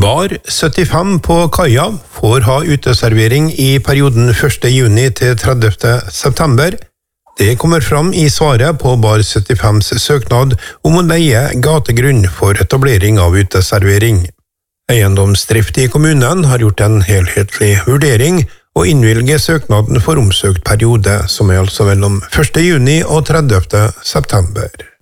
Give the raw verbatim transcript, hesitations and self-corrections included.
Bar syttifem på Kaia får ha uteservering i perioden første juni til tredivte september. Det kommer fram i svaret på Bar syttifems søknad om å leie gategrunn for etablering av uteservering. Eiendomsdrift i kommunen har gjort en helhetlig vurdering og innvilger søknaden for omsøkt periode, som er altså mellom første juni og tredivte september.